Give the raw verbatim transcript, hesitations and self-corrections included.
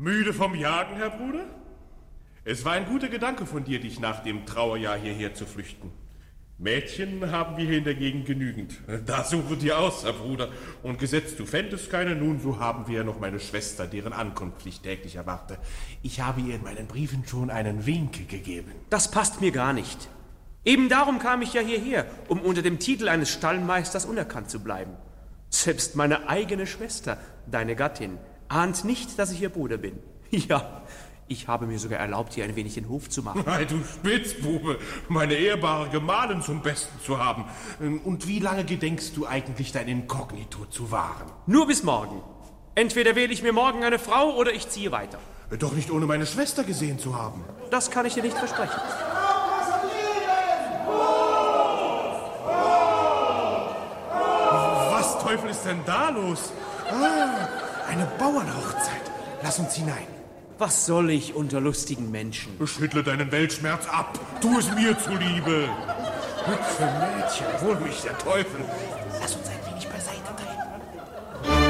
Müde vom Jagen, Herr Bruder? Es war ein guter Gedanke von dir, dich nach dem Trauerjahr hierher zu flüchten. Mädchen haben wir hier in der Gegend genügend. Da suche dir aus, Herr Bruder. Und gesetzt du fändest keine, nun, so haben wir ja noch meine Schwester, deren Ankunft ich täglich erwarte. Ich habe ihr in meinen Briefen schon einen Wink gegeben. Das passt mir gar nicht. Eben darum kam ich ja hierher, um unter dem Titel eines Stallmeisters unerkannt zu bleiben. Selbst meine eigene Schwester, deine Gattin, ahnt nicht, dass ich ihr Bruder bin. Ja, ich habe mir sogar erlaubt, hier ein wenig den Hof zu machen. Hey, du Spitzbube, meine ehrbare Gemahlin zum Besten zu haben. Und wie lange gedenkst du eigentlich, dein Inkognito zu wahren? Nur bis morgen. Entweder wähle ich mir morgen eine Frau oder ich ziehe weiter. Doch nicht ohne meine Schwester gesehen zu haben. Das kann ich dir nicht versprechen. Was Teufel ist denn da los? Ah, eine Bauernhochzeit. Lass uns hinein. Was soll ich unter lustigen Menschen? Schüttle deinen Weltschmerz ab. Tu es mir zuliebe. Hübsche Mädchen, hol mich der Teufel. Lass uns